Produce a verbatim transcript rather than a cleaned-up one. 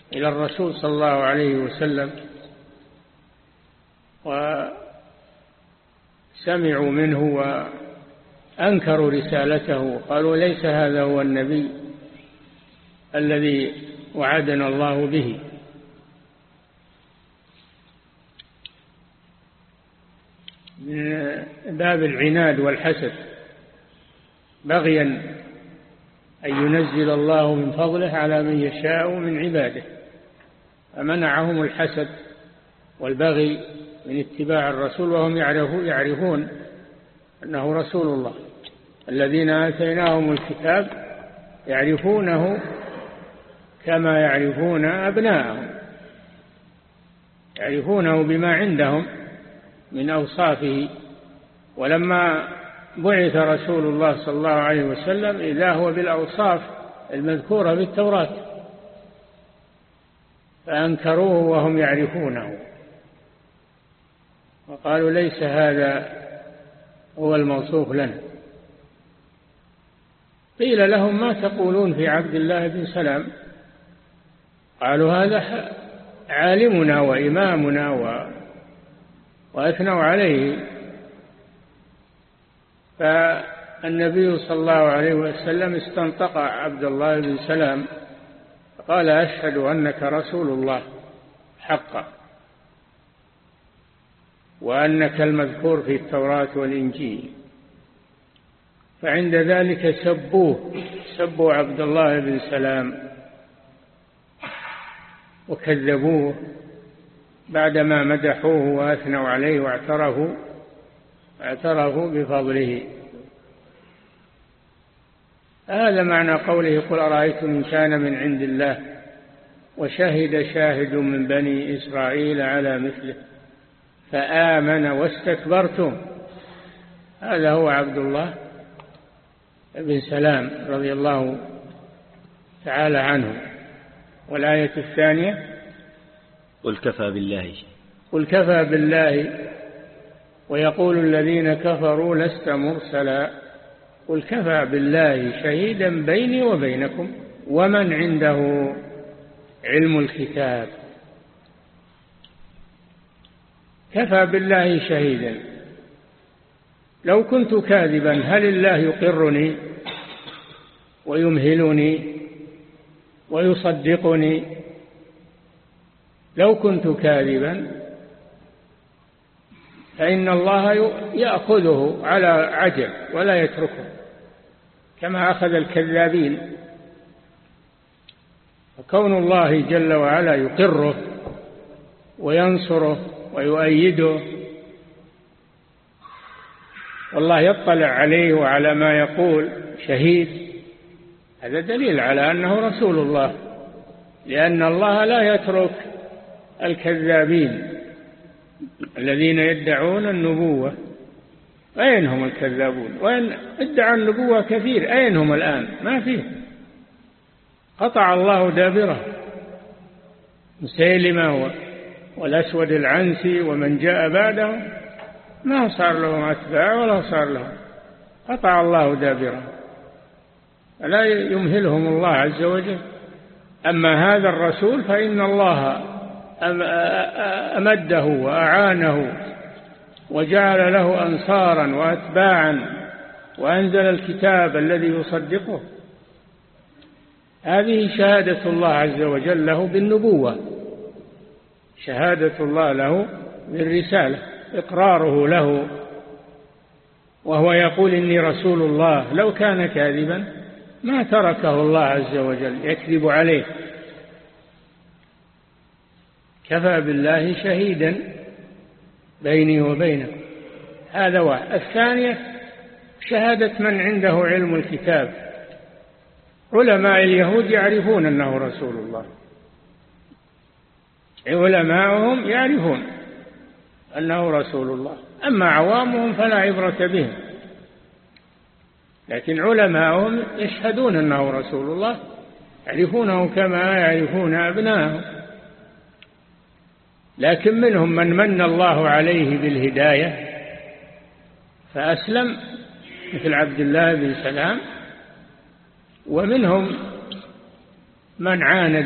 إلى الرسول صلى الله عليه وسلم وسمعوا منه وأنكروا رسالته، قالوا ليس هذا هو النبي الذي وعدنا الله به. من باب العناد والحسد، بغيا أن ينزل الله من فضله على من يشاء من عباده، فمنعهم الحسد والبغي من اتباع الرسول وهم يعرفون أنه رسول الله. الذين آتيناهم الكتاب يعرفونه كما يعرفون أبناءهم، يعرفونه بما عندهم من أوصافه. ولما بعث رسول الله صلى الله عليه وسلم إذا هو بالأوصاف المذكورة في التوراة، فأنكروه وهم يعرفونه وقالوا ليس هذا هو الموصوف لنا. قيل لهم ما تقولون في عبد الله بن سلام؟ قالوا هذا عالمنا وإمامنا و... وأثنوا عليه. فالنبي صلى الله عليه وسلم استنطق عبد الله بن سلام قال أشهد أنك رسول الله حقا، وأنك المذكور في التوراة والإنجيل. فعند ذلك سبوه، سبوا عبد الله بن سلام وكذبوه بعدما مدحوه وأثنوا عليه واعترفوا اعترفوا بفضله. هذا معنى قوله قل أرأيتم إن كان من عند الله وشهد شاهد من بني إسرائيل على مثله فآمن واستكبرتم. هذا هو عبد الله بن سلام رضي الله تعالى عنه. والآية الثانية قل كفى بالله قل كفى بالله ويقول الذين كفروا لست مرسلا قل كفى بالله شهيدا بيني وبينكم ومن عنده علم الكتاب. كفى بالله شهيدا، لو كنت كاذبا هل الله يقرني ويمهلني ويصدقني؟ لو كنت كاذبا فإن الله يأخذه على عجل ولا يتركه كما أخذ الكذابين. فكون الله جل وعلا يقره وينصره ويؤيده، والله يطلع عليه وعلى ما يقول شهيد، هذا دليل على أنه رسول الله، لأن الله لا يترك الكذابين الذين يدعون النبوة. أين هم الكذابون؟ وإن ادعى النبوة كثير، أين هم الآن؟ ما فيه. قطع الله دابره، مسيلمة والأسود العنسي ومن جاء بعده ما صار لهم أتباع ولا صار لهم، قطع الله دابره، لا يمهلهم الله عز وجل. أما هذا الرسول فإن الله أمده وأعانه وجعل له أنصارا وأتباعا وأنزل الكتاب الذي يصدقه. هذه شهادة الله عز وجل له بالنبوة، شهادة الله له بالرسالة، إقراره له وهو يقول إني رسول الله. لو كان كاذبا ما تركه الله عز وجل يكذب عليه. كفى بالله شهيدا بيني وبينكم، هذا واحد. الثانية شهادة من عنده علم الكتاب. علماء اليهود يعرفون أنه رسول الله، علماءهم يعرفون أنه رسول الله، أما عوامهم فلا عبرة بهم، لكن علماءهم يشهدون أنه رسول الله، يعرفونه كما يعرفون أبناءهم. لكن منهم من من الله عليه بالهداية فأسلم مثل عبد الله بن سلام، ومنهم من عاند